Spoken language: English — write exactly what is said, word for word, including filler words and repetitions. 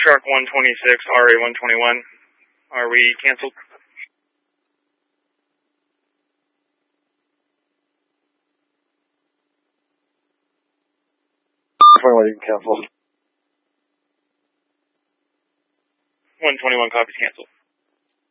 Shark one twenty-six, R A one twenty-one. Are we canceled? twenty-one, you can cancel. one twenty-one copies canceled.